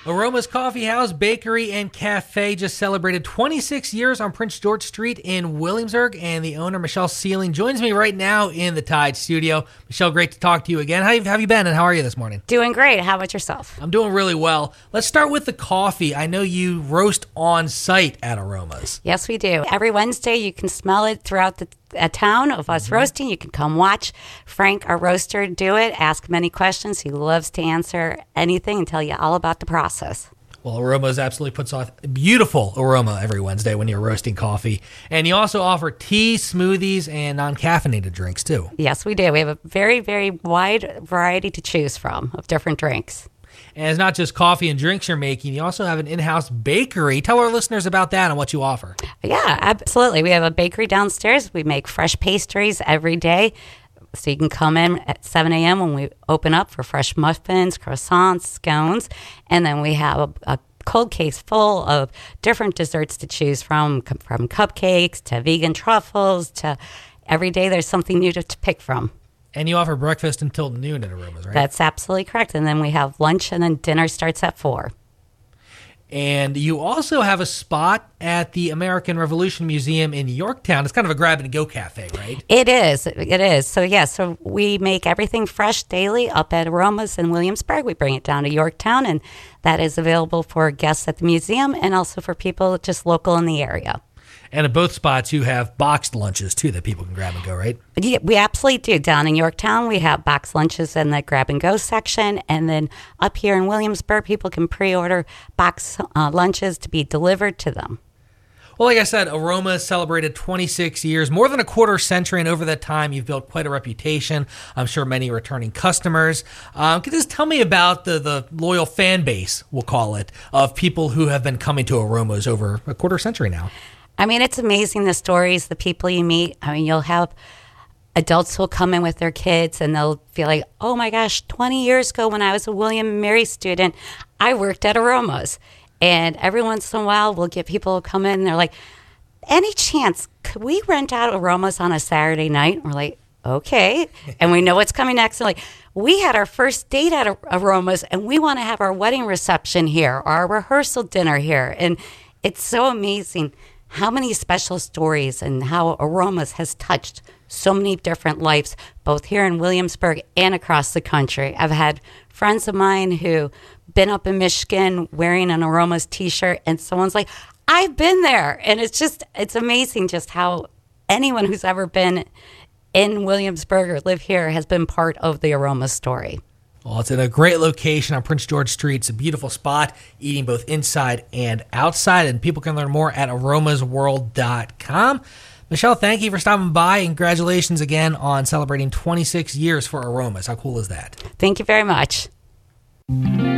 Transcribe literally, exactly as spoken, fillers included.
Aroma's Coffee House, Bakery, and Cafe just celebrated twenty-six years on Prince George Street in Williamsburg, and the owner, Michelle Sealing, joins me right now in the Tide studio. Michelle, great to talk to you again. How have you been, and how are you this morning? Doing great. How about yourself? I'm doing really well. Let's start with the coffee. I know you roast on site at Aroma's. Yes, we do. Every Wednesday, you can smell it throughout the a town of us mm-hmm. roasting. You can come watch Frank, our roaster, do it. Ask him any questions. He loves to answer anything and tell you all about the process. Well, Aroma's absolutely puts off a beautiful aroma every Wednesday when you're roasting coffee. And you also offer tea, smoothies, and non-caffeinated drinks, too. Yes, we do. We have a very, very wide variety to choose from of different drinks. And it's not just coffee and drinks you're making. You also have an in-house bakery. Tell our listeners about that and what you offer. Yeah, absolutely. We have a bakery downstairs. We make fresh pastries every day. So you can come in at seven a.m. when we open up for fresh muffins, croissants, scones. And then we have a, a cold case full of different desserts to choose from, from cupcakes to vegan truffles to every day there's something new to, to pick from. And you offer breakfast until noon at Aroma's, right? That's absolutely correct. And then we have lunch, and then dinner starts at four. And you also have a spot at the American Revolution Museum in Yorktown. It's kind of a grab-and-go cafe, right? It is. It is. So, yeah, so we make everything fresh daily up at Aroma's in Williamsburg. We bring it down to Yorktown, and that is available for guests at the museum and also for people just local in the area. And at both spots, you have boxed lunches, too, that people can grab and go, right? Yeah, we absolutely do. Down in Yorktown, we have boxed lunches in the grab-and-go section. And then up here in Williamsburg, people can pre-order boxed uh, lunches to be delivered to them. Well, like I said, Aroma celebrated twenty-six years, more than a quarter century, and over that time, you've built quite a reputation. I'm sure many returning customers. Um, can you just tell me about the, the loyal fan base, we'll call it, of people who have been coming to Aroma's over a quarter century now? I mean, it's amazing, the stories, the people you meet. I mean, you'll have adults who'll come in with their kids and they'll feel like, oh my gosh, twenty years ago when I was a William and Mary student, I worked at Aroma's. And every once in a while, we'll get people who come in and they're like, any chance, could we rent out Aroma's on a Saturday night? And we're like, okay. And we know what's coming next. And like, we had our first date at Aroma's and we want to have our wedding reception here or our rehearsal dinner here. And it's so amazing how many special stories and how Aroma's has touched so many different lives, both here in Williamsburg and across the country. I've had friends of mine who been up in Michigan wearing an Aroma's t-shirt, and someone's like, I've been there. And it's just, it's amazing just how anyone who's ever been in Williamsburg or live here has been part of the Aroma's story. Well, it's in a great location on Prince George Street. It's a beautiful spot, eating both inside and outside, and people can learn more at aromas world dot com. Michelle, thank you for stopping by, and congratulations again on celebrating twenty-six years for Aroma's. How cool is that? Thank you very much.